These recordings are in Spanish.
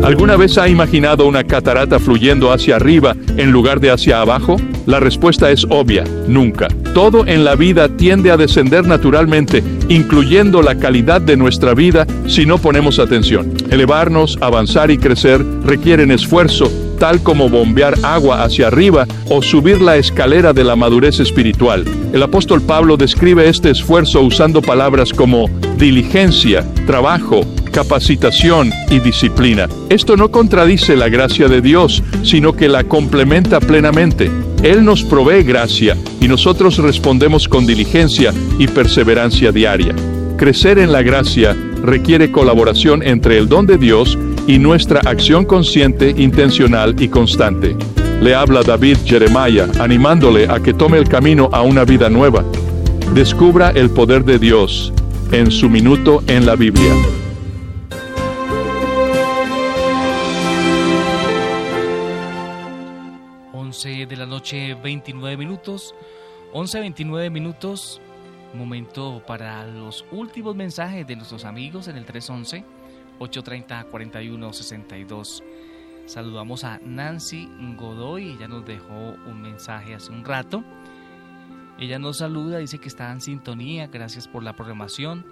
¿Alguna vez ha imaginado una catarata fluyendo hacia arriba en lugar de hacia abajo? La respuesta es obvia, nunca. Todo en la vida tiende a descender naturalmente, incluyendo la calidad de nuestra vida si no ponemos atención. Elevarnos, avanzar y crecer requieren esfuerzo, tal como bombear agua hacia arriba o subir la escalera de la madurez espiritual. El apóstol Pablo describe este esfuerzo usando palabras como diligencia, trabajo, capacitación y disciplina. Esto no contradice la gracia de Dios, sino que la complementa plenamente. Él nos provee gracia y nosotros respondemos con diligencia y perseverancia diaria. Crecer en la gracia requiere colaboración entre el don de Dios y nuestra acción consciente, intencional y constante. Le habla David Jeremiah, animándole a que tome el camino a una vida nueva. Descubra el poder de Dios en su minuto en la Biblia. 11 de la noche, 29 minutos. 11:29 minutos. Momento para los últimos mensajes de nuestros amigos en el 311-830-4162. Saludamos a Nancy Godoy, ella nos dejó un mensaje hace un rato. Ella nos saluda, dice que está en sintonía, gracias por la programación.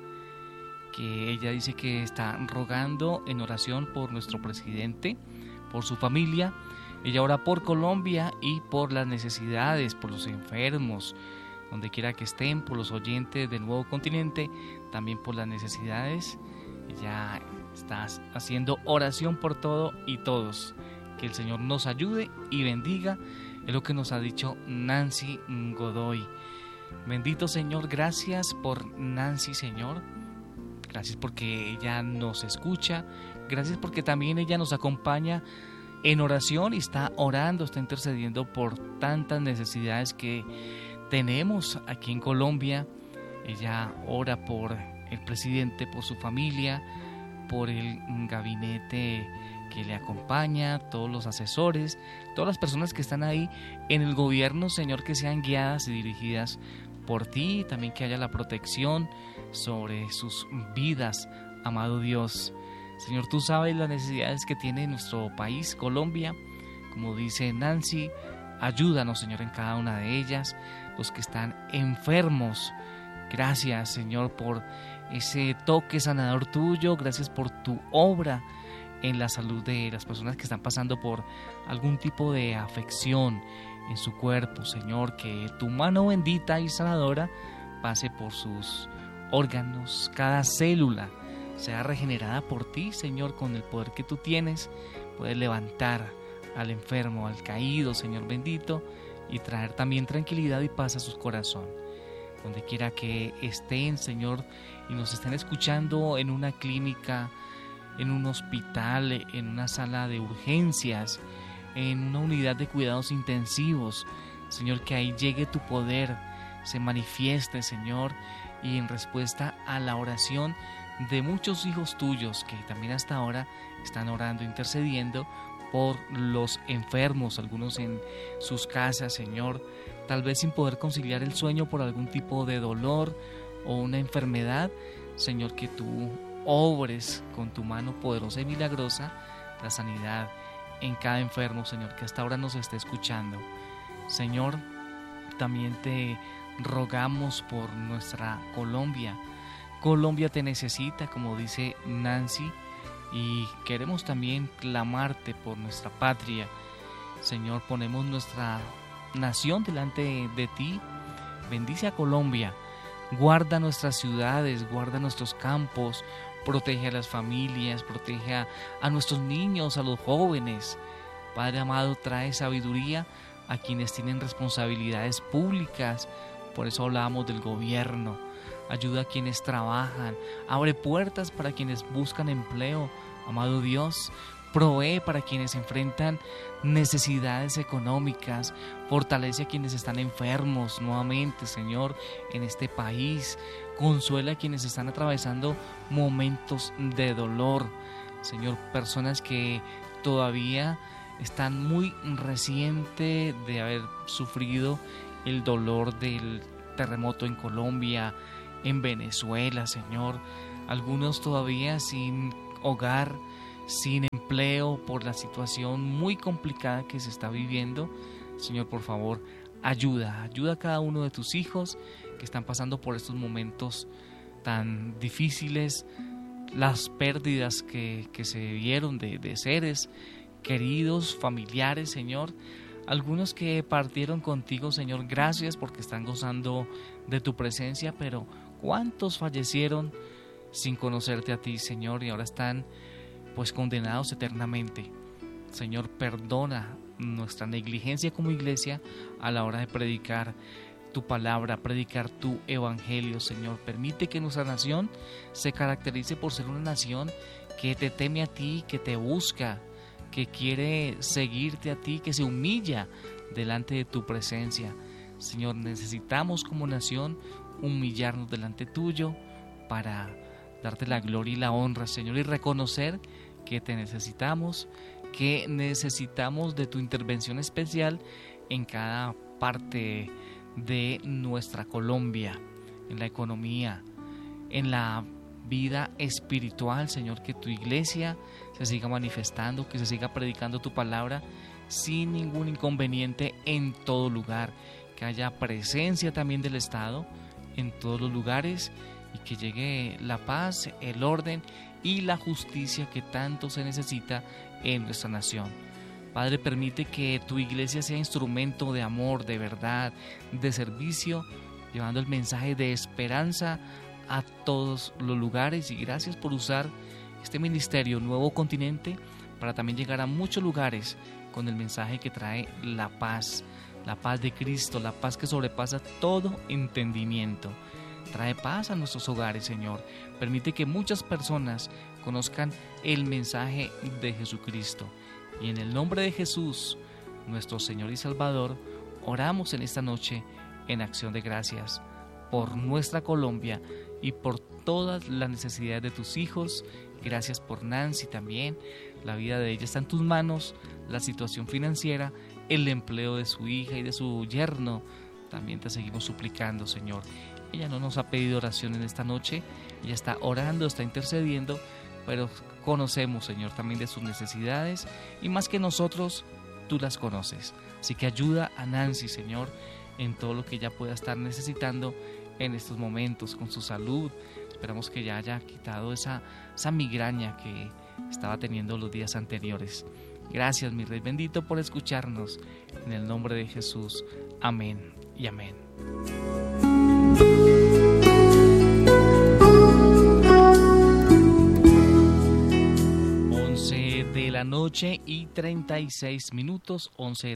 Que ella dice que está rogando en oración por nuestro presidente, por su familia. Ella ora por Colombia y por las necesidades, por los enfermos, donde quiera que estén, por los oyentes del nuevo continente, también por las necesidades. Ella está haciendo oración por todo y todos. Que el Señor nos ayude y bendiga, es lo que nos ha dicho Nancy Godoy. Bendito Señor, gracias por Nancy, Señor. Gracias porque ella nos escucha. Gracias porque también ella nos acompaña en oración y está orando, está intercediendo por tantas necesidades que tenemos aquí en Colombia. Ella ora por el presidente, por su familia, por el gabinete que le acompaña, todos los asesores, todas las personas que están ahí en el gobierno, Señor, que sean guiadas y dirigidas por ti, también que haya la protección sobre sus vidas, amado Dios. Señor, tú sabes las necesidades que tiene nuestro país, Colombia. Como dice Nancy, ayúdanos, Señor, en cada una de ellas. Los que están enfermos, gracias, Señor, por ese toque sanador tuyo. Gracias por tu obra en la salud de las personas que están pasando por algún tipo de afección en su cuerpo, Señor. Que tu mano bendita y sanadora pase por sus órganos, cada célula sea regenerada por ti, Señor, con el poder que tú tienes. Puedes levantar al enfermo, al caído, Señor bendito, y traer también tranquilidad y paz a su corazón. Donde quiera que estén, Señor, y nos estén escuchando en una clínica, en un hospital, en una sala de urgencias, en una unidad de cuidados intensivos, Señor, que ahí llegue tu poder, se manifieste, Señor, y en respuesta a la oración de muchos hijos tuyos que también hasta ahora están orando, intercediendo por los enfermos, algunos en sus casas, Señor, tal vez sin poder conciliar el sueño por algún tipo de dolor o una enfermedad. Señor, que tú obres con tu mano poderosa y milagrosa la sanidad en cada enfermo, Señor, que hasta ahora nos esté escuchando. Señor, también te rogamos por nuestra Colombia. Colombia te necesita, como dice Nancy, y queremos también clamarte por nuestra patria. Señor, ponemos nuestra nación delante de ti. Bendice a Colombia, guarda nuestras ciudades, guarda nuestros campos, protege a las familias, protege a nuestros niños, a los jóvenes. Padre amado, trae sabiduría a quienes tienen responsabilidades públicas. Por eso hablamos del gobierno. Ayuda a quienes trabajan, abre puertas para quienes buscan empleo, amado Dios. Provee para quienes enfrentan necesidades económicas, fortalece a quienes están enfermos nuevamente, Señor, en este país. Consuela a quienes están atravesando momentos de dolor, Señor, personas que todavía están muy reciente de haber sufrido el dolor del terremoto en Colombia, en Venezuela, Señor, algunos todavía sin hogar, sin empleo por la situación muy complicada que se está viviendo. Señor, por favor, ayuda a cada uno de tus hijos que están pasando por estos momentos tan difíciles, las pérdidas que se vieron de seres queridos, familiares, Señor. Algunos que partieron contigo, Señor, gracias porque están gozando de tu presencia, pero ¿cuántos fallecieron sin conocerte a ti, Señor, y ahora están pues condenados eternamente? Señor, perdona nuestra negligencia como iglesia a la hora de predicar tu palabra, predicar tu evangelio, Señor. Permite que nuestra nación se caracterice por ser una nación que te teme a ti, que te busca, que quiere seguirte a ti, que se humilla delante de tu presencia. Señor, necesitamos como nación humillarnos delante tuyo para darte la gloria y la honra, Señor, y reconocer que te necesitamos, que necesitamos de tu intervención especial en cada parte de nuestra Colombia, en la economía, en la vida espiritual, Señor, que tu iglesia se siga manifestando, que se siga predicando tu palabra sin ningún inconveniente en todo lugar, que haya presencia también del Estado en todos los lugares y que llegue la paz, el orden y la justicia que tanto se necesita en nuestra nación. Padre, permite que tu iglesia sea instrumento de amor, de verdad, de servicio, llevando el mensaje de esperanza a todos los lugares, y gracias por usar este ministerio Nuevo Continente para también llegar a muchos lugares con el mensaje que trae la paz de Cristo, la paz que sobrepasa todo entendimiento. Trae paz a nuestros hogares, Señor. Permite que muchas personas conozcan el mensaje de Jesucristo. Y en el nombre de Jesús, nuestro Señor y Salvador, oramos en esta noche en acción de gracias por nuestra Colombia y por todas las necesidades de tus hijos. Gracias por Nancy también. La vida de ella está en tus manos, la situación financiera, el empleo de su hija y de su yerno. También te seguimos suplicando, Señor. Ella no nos ha pedido oración en esta noche, ella está orando, está intercediendo, pero conocemos, Señor, también de sus necesidades, y más que nosotros, tú las conoces. Así que ayuda a Nancy, Señor, en todo lo que ella pueda estar necesitando en estos momentos, con su salud. Esperamos que ya haya quitado esa migraña que estaba teniendo los días anteriores. Gracias, mi Rey bendito, por escucharnos. En el nombre de Jesús. Amén y amén. De la noche y 36 minutos,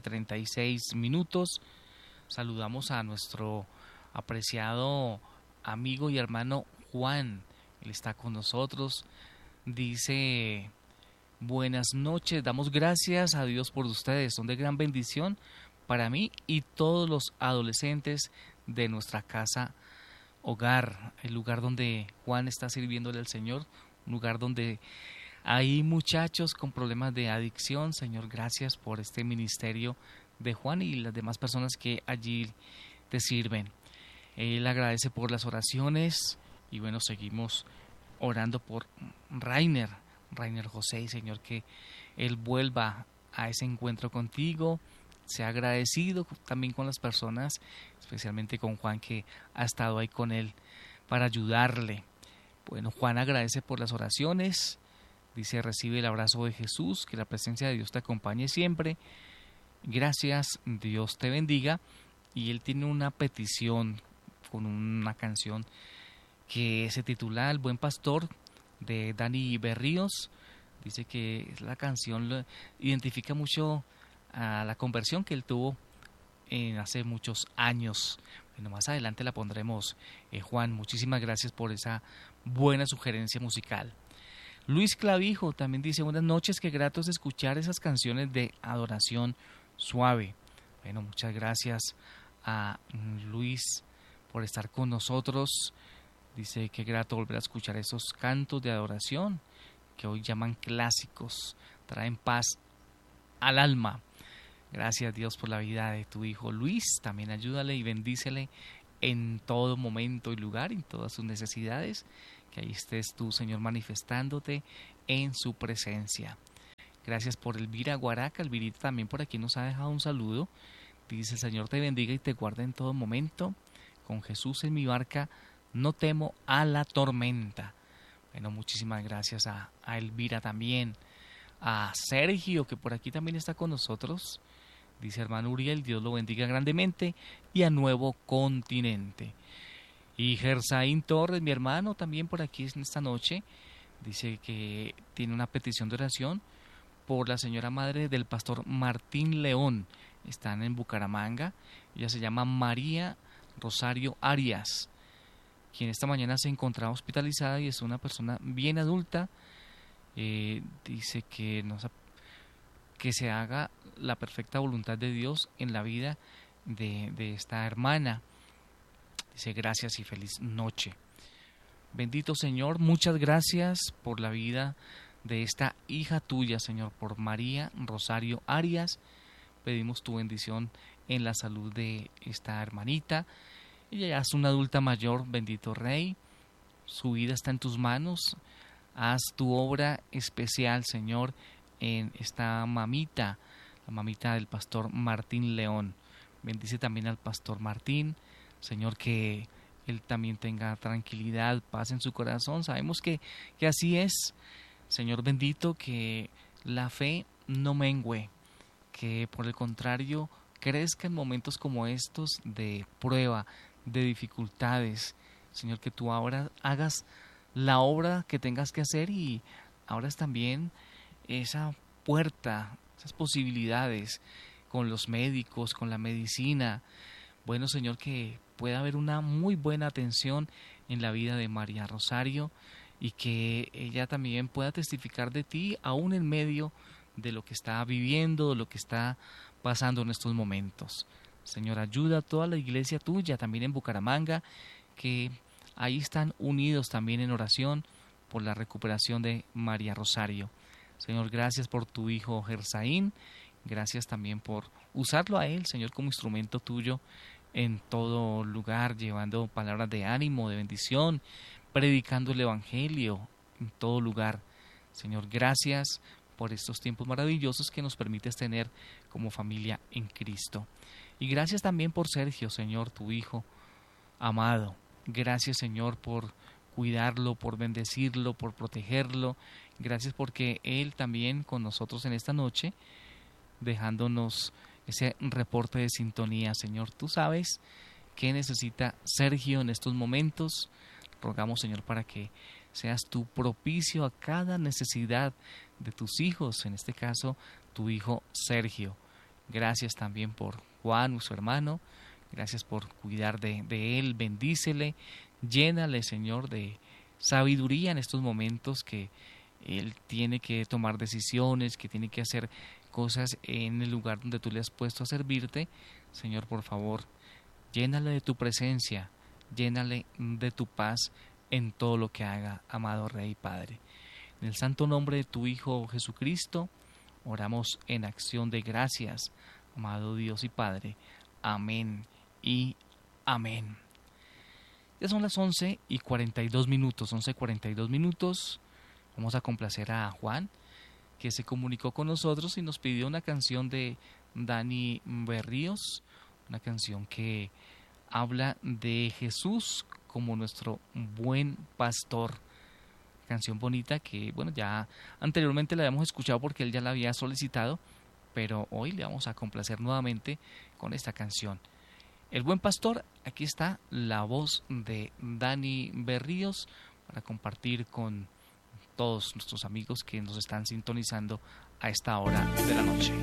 11:36. Saludamos a nuestro apreciado amigo y hermano Juan. Él está con nosotros. Dice: buenas noches, damos gracias a Dios por ustedes, son de gran bendición para mí y todos los adolescentes de nuestra casa hogar, el lugar donde Juan está sirviéndole al Señor, un lugar donde hay muchachos con problemas de adicción. Señor, gracias por este ministerio de Juan y las demás personas que allí te sirven. Él agradece por las oraciones y bueno, seguimos orando por Rainer José, Señor, que él vuelva a ese encuentro contigo. Sea agradecido también con las personas, especialmente con Juan, que ha estado ahí con él para ayudarle. Bueno, Juan agradece por las oraciones. Dice: recibe el abrazo de Jesús, que la presencia de Dios te acompañe siempre. Gracias, Dios te bendiga. Y él tiene una petición con una canción que se titula El Buen Pastor, de Dani Berríos. Dice que la canción identifica mucho a la conversión que él tuvo hace muchos años. Bueno, más adelante la pondremos. Juan, muchísimas gracias por esa buena sugerencia musical. Luis Clavijo también dice: buenas noches, qué grato es escuchar esas canciones de adoración suave. Bueno, muchas gracias a Luis por estar con nosotros. Dice: qué grato volver a escuchar esos cantos de adoración que hoy llaman clásicos, traen paz al alma. Gracias, Dios, por la vida de tu hijo Luis. También ayúdale y bendícele en todo momento y lugar, en todas sus necesidades. Que ahí estés tú, Señor, manifestándote en su presencia. Gracias por Elvira Guaraca. Elvirita también por aquí nos ha dejado un saludo. Dice: el Señor te bendiga y te guarde en todo momento. Con Jesús en mi barca no temo a la tormenta. Bueno, muchísimas gracias a Elvira también. A Sergio, que por aquí también está con nosotros. Dice: hermano Uriel, Dios lo bendiga grandemente. Y a Nuevo Continente. Y Gersaín Torres, mi hermano, también por aquí en esta noche. Dice que tiene una petición de oración por la señora madre del pastor Martín León. Están en Bucaramanga. Ella se llama María Rosario Arias, quien esta mañana se encontraba hospitalizada y es una persona bien adulta. Dice que se haga la perfecta voluntad de Dios en la vida de esta hermana. Dice: gracias y feliz noche. Bendito Señor, muchas gracias por la vida de esta hija tuya, Señor, por María Rosario Arias. Pedimos tu bendición en la salud de esta hermanita. Ella ya es una adulta mayor, bendito Rey. Su vida está en tus manos. Haz tu obra especial, Señor, en esta mamita, la mamita del pastor Martín León. Bendice también al pastor Martín, Señor, que él también tenga tranquilidad, paz en su corazón. Sabemos que así es, Señor bendito, que la fe no mengüe, que por el contrario crezca en momentos como estos de prueba, de dificultades. Señor, que tú ahora hagas la obra que tengas que hacer y abras también esa puerta, esas posibilidades con los médicos, con la medicina. Bueno, Señor, que pueda haber una muy buena atención en la vida de María Rosario y que ella también pueda testificar de ti aún en medio de lo que está viviendo, de lo que está pasando en estos momentos. Señor, ayuda a toda la iglesia tuya también en Bucaramanga, que ahí están unidos también en oración por la recuperación de María Rosario. Señor, gracias por tu hijo Gersaín, gracias también por usarlo a él, Señor, como instrumento tuyo en todo lugar, llevando palabras de ánimo, de bendición, predicando el evangelio en todo lugar. Señor, gracias por estos tiempos maravillosos que nos permites tener como familia en Cristo. Y gracias también por Sergio, Señor, tu hijo amado. Gracias, Señor, por cuidarlo, por bendecirlo, por protegerlo. Gracias porque él también con nosotros en esta noche, dejándonos ese reporte de sintonía. Señor, tú sabes qué necesita Sergio en estos momentos. Rogamos, Señor, para que seas tú propicio a cada necesidad de tus hijos, en este caso, tu hijo Sergio. Gracias también por Juan, su hermano. Gracias por cuidar de él. Bendícele, llénale, Señor, de sabiduría en estos momentos que él tiene que tomar decisiones, que tiene que hacer cosas en el lugar donde tú le has puesto a servirte. Señor, por favor, llénale de tu presencia, llénale de tu paz en todo lo que haga, amado Rey y Padre. En el santo nombre de tu Hijo Jesucristo, oramos en acción de gracias, amado Dios y Padre. Amén y amén. Ya son las 11:42 minutos, 11:42 minutos. Vamos a complacer a Juan, que se comunicó con nosotros y nos pidió una canción de Dani Berríos, una canción que habla de Jesús como nuestro buen pastor. Canción bonita que, bueno, ya anteriormente la habíamos escuchado porque él ya la había solicitado, pero hoy le vamos a complacer nuevamente con esta canción. El buen pastor, aquí está la voz de Dani Berríos para compartir con todos nuestros amigos que nos están sintonizando a esta hora de la noche.